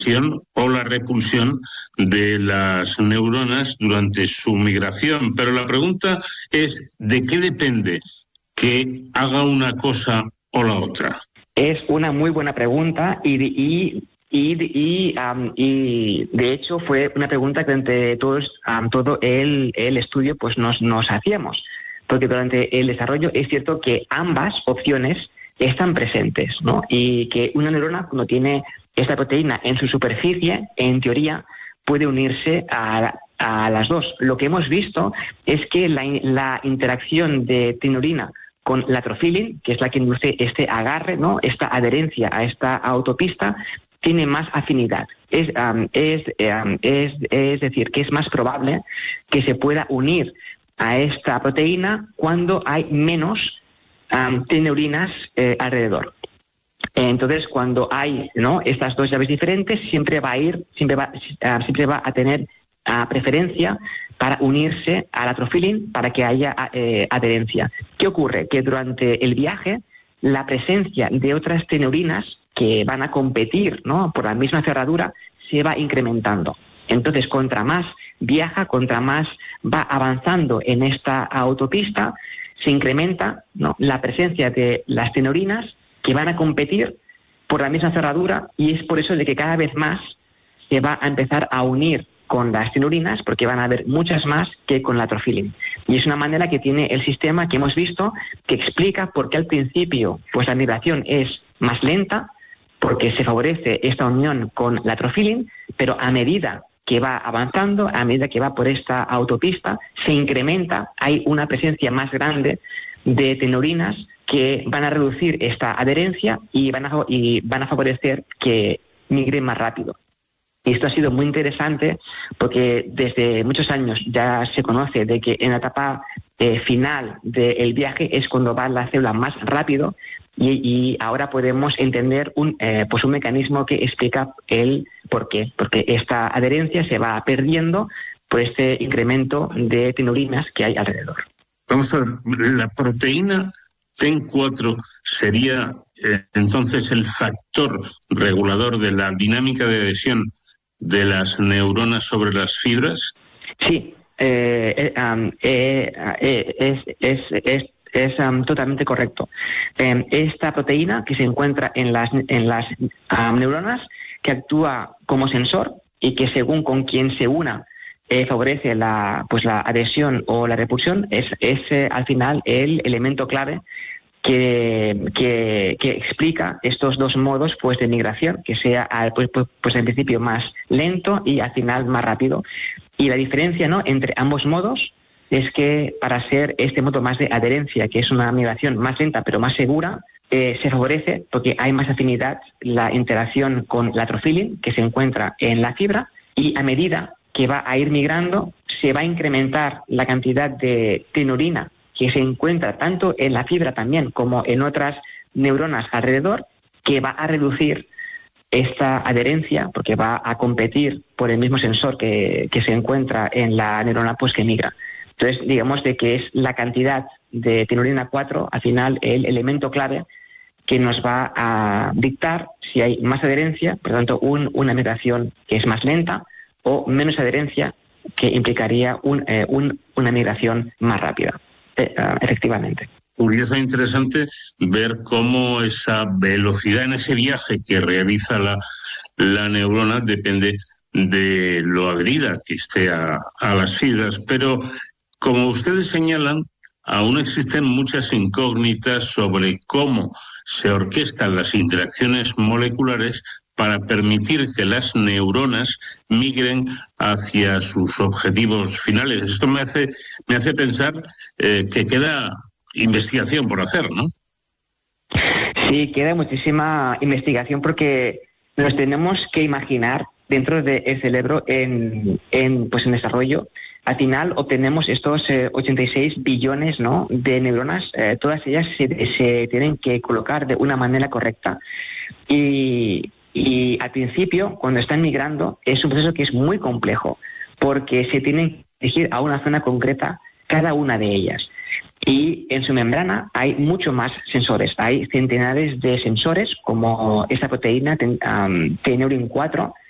o la repulsión de las neuronas durante su migración. Pero la pregunta es, ¿de qué depende que haga una cosa o la otra? Es una muy buena pregunta y de hecho fue una pregunta que entre todos, todo el estudio pues nos hacíamos, porque durante el desarrollo es cierto que ambas opciones están presentes, ¿no? Y que una neurona, cuando tiene esta proteína en su superficie, en teoría puede unirse a las dos. Lo que hemos visto es que la interacción de tenurina con la atrofilin, que es la que induce este agarre, ¿no?, esta adherencia a esta autopista, tiene más afinidad. Es decir, que es más probable que se pueda unir a esta proteína cuando hay menos teneurinas alrededor. Entonces, cuando hay, ¿no?, estas dos llaves diferentes, siempre va a tener preferencia para unirse al atrofilin para que haya adherencia. ¿Qué ocurre? Que durante el viaje, la presencia de otras teneurinas que van a competir, ¿no?, por la misma cerradura se va incrementando. Entonces, contra más viaja, contra más va avanzando en esta autopista, se incrementa, ¿no?, la presencia de las teneurinas que van a competir por la misma cerradura, y es por eso de que cada vez más se va a empezar a unir con las tenurinas, porque van a haber muchas más que con la atrofilin. Y es una manera que tiene el sistema que hemos visto, que explica por qué al principio pues la migración es más lenta, porque se favorece esta unión con la atrofilin, pero a medida que va avanzando, a medida que va por esta autopista, se incrementa, hay una presencia más grande de tenurinas que van a reducir esta adherencia y van a favorecer que migren más rápido. Y esto ha sido muy interesante porque desde muchos años ya se conoce de que en la etapa final del viaje es cuando va la célula más rápido, y ahora podemos entender un mecanismo que explica el por qué. Porque esta adherencia se va perdiendo por este incremento de tenurinas que hay alrededor. Vamos a ver, la proteína TEN4 sería entonces el factor regulador de la dinámica de adhesión de las neuronas sobre las fibras. Sí, es totalmente correcto. Esta proteína que se encuentra en las neuronas, que actúa como sensor y que según con quien se una favorece la adhesión o la repulsión, es al final el elemento clave que explica estos dos modos pues de migración, que sea en principio más lento y al final más rápido. Y la diferencia, ¿no?, entre ambos modos es que para ser este modo más de adherencia, que es una migración más lenta pero más segura, se favorece porque hay más afinidad la interacción con la atrofilin, que se encuentra en la fibra, y a medida que va a ir migrando se va a incrementar la cantidad de tenurina que se encuentra tanto en la fibra también como en otras neuronas alrededor, que va a reducir esta adherencia porque va a competir por el mismo sensor que se encuentra en la neurona pues que migra. Entonces, digamos de que es la cantidad de tenurina 4, al final, el elemento clave que nos va a dictar si hay más adherencia, por lo tanto, una migración que es más lenta, o menos adherencia, que implicaría una migración más rápida, efectivamente. Curioso e interesante ver cómo esa velocidad en ese viaje que realiza la neurona depende de lo adherida que esté a las fibras. Pero, como ustedes señalan, aún existen muchas incógnitas sobre cómo se orquestan las interacciones moleculares para permitir que las neuronas migren hacia sus objetivos finales. Esto me hace pensar que queda investigación por hacer, ¿no? Sí, queda muchísima investigación porque nos tenemos que imaginar dentro del cerebro en desarrollo. Al final obtenemos estos 86 billones, ¿no?, de neuronas. Todas ellas se tienen que colocar de una manera correcta. Y al principio, cuando están migrando, es un proceso que es muy complejo porque se tienen que dirigir a una zona concreta cada una de ellas. Y en su membrana hay mucho más sensores. Hay centenares de sensores, como esta proteína, Teneurin 4,